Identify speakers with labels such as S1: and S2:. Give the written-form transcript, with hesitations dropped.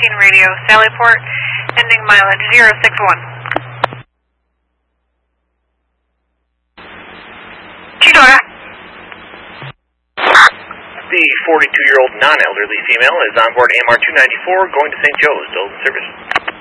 S1: radio, Sallyport, ending mileage 061. Chidora.
S2: The 42-year-old non-elderly female is on board AMR 294 going to St. Joe's, still in service.